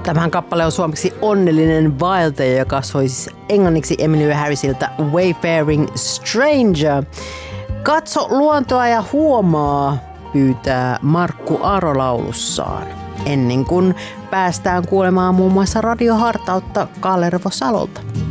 Tämän kappale on suomeksi Onnellinen vaeltaja, joka soi siis englanniksi Emily Harrisilta Wayfaring Stranger. Katso luontoa ja huomaa, pyytää Markku Aro laulussaan. Ennen kuin päästään kuulemaan muun muassa radiohartautta Kalervo Salolta.